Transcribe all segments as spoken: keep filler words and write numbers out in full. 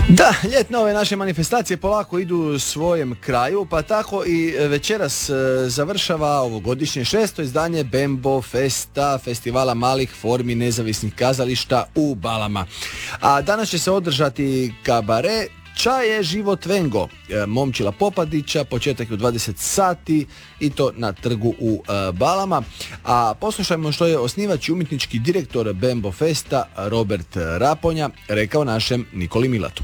Da, ljetne ove naše manifestacije polako idu svojem kraju, pa tako i večeras završava ovogodišnje šesto izdanje Bembo Festa, festivala malih formi nezavisnih kazališta u Balama. A danas će se održati kabare Čaj je život Vengo, Momčila Popadića, početak je u dvadeset sati i to na trgu u Balama. A poslušajmo što je osnivač i umjetnički direktor Bembo Festa Robert Raponja rekao našem Nikoli Milatu.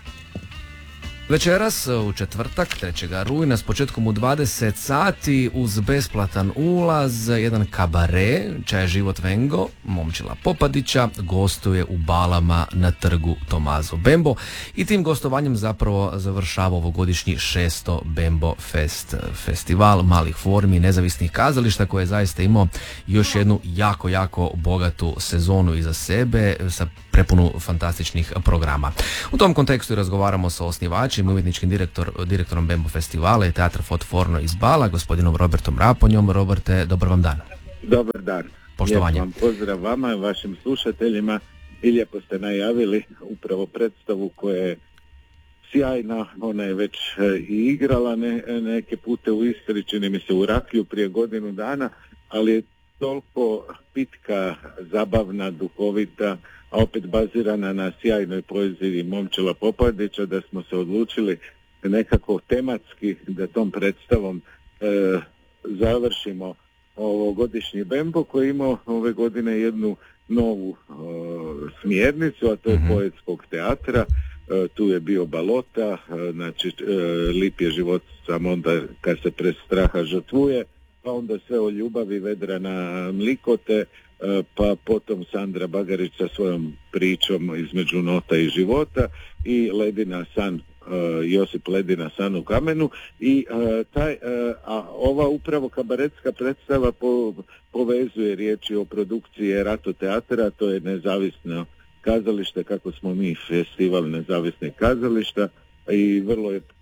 Večeras u četvrtak trećeg rujna s početkom u dvadeset sati uz besplatan ulaz jedan kabare Čaj je život Vengo, Momčila Popadića gostuje u Balama na trgu Tomazo Bembo i tim gostovanjem zapravo završava ovogodišnji šesto Bembo Fest festival malih formi nezavisnih kazališta koji je zaista imao još jednu jako jako bogatu sezonu iza sebe sa prepunu fantastičnih programa. U tom kontekstu razgovaramo sa osnivačem, umjetničkim direktor, direktorom Bembo festivala i teatra Fotforno iz Bala, gospodinom Robertom Raponjom. Roberte, dobar vam dan. Dobar dan. Poštovanje. Lijep vam pozdrav vama i vašim slušateljima i lijepo ste najavili upravo predstavu koja je sjajna, ona je već i igrala ne, neke pute u Istri, čini mi se u Raklju prije godinu dana, ali je toliko pitka, zabavna, duhovita, a opet bazirana na sjajnoj poeziji Momčila Popadića da smo se odlučili nekako tematski da tom predstavom e, završimo ovogodišnji Bembo koji ima ove godine jednu novu e, smjernicu, a to je mm-hmm. poetskog teatra. E, tu je bio Balota, e, znači e, lip je život samo onda kad se pre straha žrtvuje, pa onda sve o ljubavi Vedrana Mlikote, pa potom Sandra Bagarić sa svojom pričom između nota i života i Ledina san, Josip Ledina san u kamenu i taj, a ova upravo kabaretska predstava po, povezuje riječi o produkciji Erato teatra, to je nezavisno kazalište, kako smo mi festival nezavisnih kazališta i vrlo je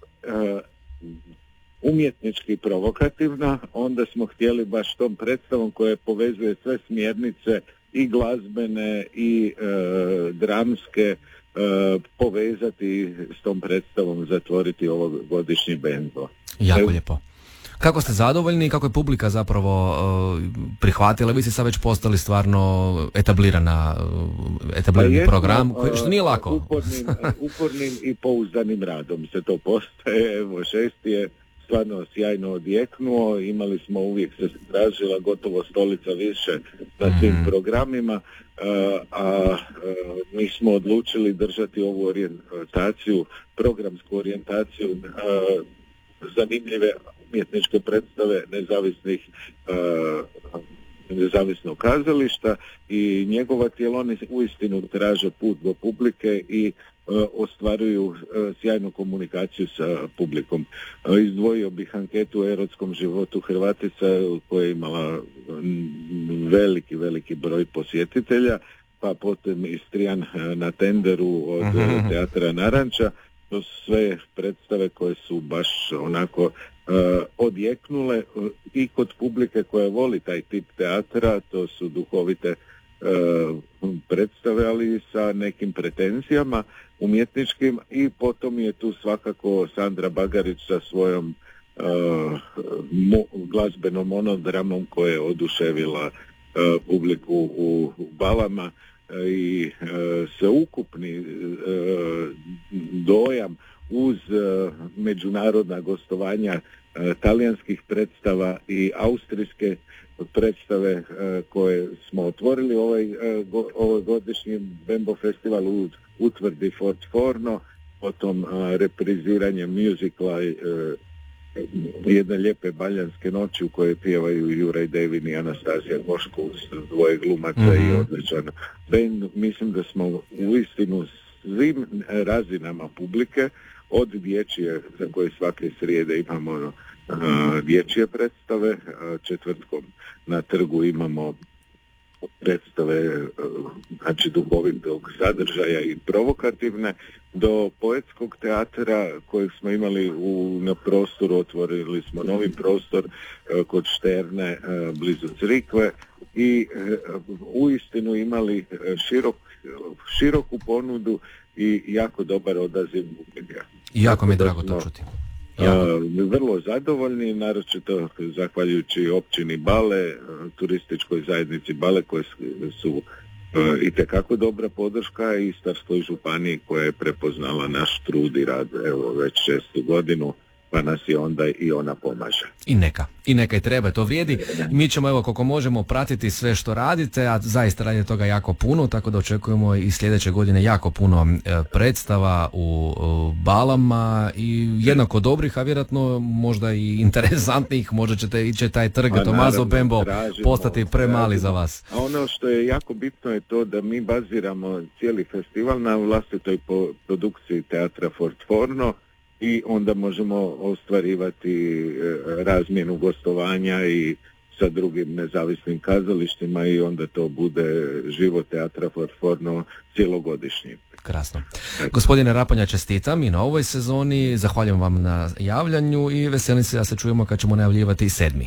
umjetnički provokativna, onda smo htjeli baš tom predstavom koja povezuje sve smjernice i glazbene i e, dramske e, povezati s tom predstavom, zatvoriti ovogodišnji Bembo. Jako e, lijepo. Kako ste zadovoljni i kako je publika zapravo uh, prihvatila? Vi ste sad već postali stvarno etablirana, etablirani jedno, program, koji, što nije lako. Upornim, upornim i pouzdanim radom se to postaje. Evo, šesti je stvarno sjajno odjeknuo, imali smo, uvijek se tražila gotovo stolica više na svim programima, a, a mi smo odlučili držati ovu orijentaciju, programsku orijentaciju a, zanimljive umjetničke predstave nezavisnih a, nezavisnog kazališta i njegovati, jer oni uistinu traže put do publike i ostvaruju sjajnu komunikaciju sa publikom. Izdvojio bih anketu o erotskom životu Hrvatica koja je imala veliki, veliki broj posjetitelja, pa potom Istrijan na tenderu od mm-hmm. teatra Naranča. To su sve predstave koje su baš onako uh, odjeknule i kod publike koja voli taj tip teatra, to su duhovite uh, predstave, ali sa nekim pretenzijama umjetničkim, i potom je tu svakako Sandra Bagarić sa svojom uh, mo, glazbenom monodramom koja je oduševila uh, publiku u, u Balama uh, i uh, sveukupni uh, dojam uz uh, međunarodna gostovanja uh, talijanskih predstava i austrijske predstave uh, koje smo otvorili ovaj, uh, go, ovaj godišnji Bembo festival u utvrdi Fotforno, potom uh, repriziranje muzikla uh, jedne lijepe baljanske noći u kojoj pjevaju Juraj Devin i Anastazija Goško uz dvoje glumaca mm-hmm. i odličan bend. Mislim da smo uistinu svim razinama publike, od dječje, za koje svake srijede imamo uh, dječje predstave, uh, četvrtkom na trgu imamo predstave, znači duhovitog sadržaja i provokativne, do poetskog teatra kojeg smo imali u, na prostoru, otvorili smo novi prostor uh, kod Šterne uh, blizu Crikve i uh, uistinu imali širok uh, široku ponudu i jako dobar odaziv bookinga. Jako mi je drago to čuti. Uh, vrlo zadovoljni, naročito zahvaljujući općini Bale, turističkoj zajednici Bale koje su uh, itekako dobra podrška i Istarskoj županiji koja je prepoznala naš trud i rad evo već šestu godinu, pa nas je onda i ona pomaže. I neka, i neka i treba, to vrijedi. I mi ćemo evo koliko možemo pratiti sve što radite, a zaista radite toga jako puno, tako da očekujemo i sljedeće godine jako puno e, predstava u, u Balama i jednako dobrih, a vjerojatno možda i interesantnih, možda ćete će taj trg a Tommaso Bembo tražimo, postati premali tražimo. Za vas. A ono što je jako bitno je to da mi baziramo cijeli festival na vlastitoj po, produkciji teatra Fortforno, i onda možemo ostvarivati razmjenu gostovanja i sa drugim nezavisnim kazalištima i onda to bude život teatra Fortforno cjelogodišnji. Krasno. Gospodine Rapanja, čestitam i na ovoj sezoni, zahvaljujem vam na javljanju i veselim se da se čujemo kad ćemo najavljivati i sedmi.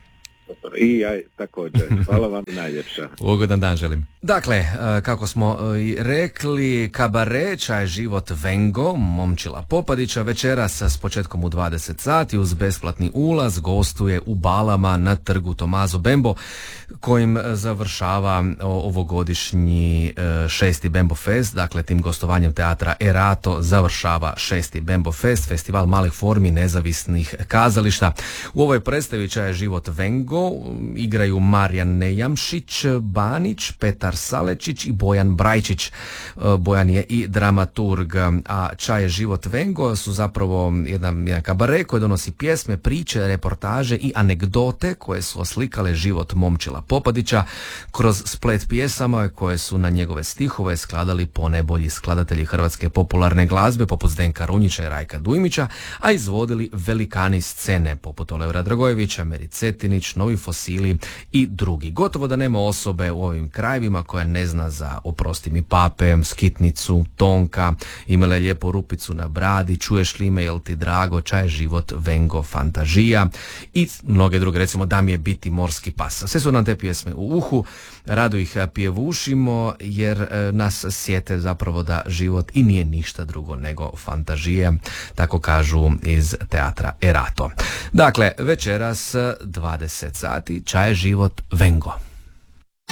I ja također. Hvala vam najljepša. Ugodan dan želim. Dakle, kako smo i rekli, kabare, čaj život Vengo, Momčila Popadića, večeras s početkom u dvadeset sati uz besplatni ulaz gostuje u Balama na trgu Tommaso Bembo, kojim završava ovogodišnji šesti Bembo Fest. Dakle, tim gostovanjem teatra Erato završava šesti Bembo Fest, festival malih formi nezavisnih kazališta. U ovoj predstavi čaj život Vengo igraju Marijan Nejamšić Banić, Petar Salečić i Bojan Brajčić. Bojan je i dramaturg, a Čaj je život Vengo su zapravo jedan, jedan kabare koji donosi pjesme, priče, reportaže i anegdote koje su oslikale život Momčila Popadića kroz splet pjesama koje su na njegove stihove skladali ponajbolji skladatelji hrvatske popularne glazbe poput Zdenka Runjića i Rajka Dujmića, a izvodili velikani scene poput Olivera Dragojevića, Meri Cetinić, Novi Fosili i drugi. Gotovo da nema osobe u ovim krajevima koja ne zna za Oprosti mi pape, Skitnicu, Tonka, Imala je lijepu rupicu na bradi, Čuješ li me, jel ti drago, Čaj život Vengo, Fantažija i mnoge druge, recimo Da mi je biti morski pas. Sve su nam te pjesme u uhu, rado ih pjevušimo jer nas sjete zapravo da život i nije ništa drugo nego fantažija, tako kažu iz teatra Erato. Dakle, večeras dvadeset sati, Čaj je život Vengo.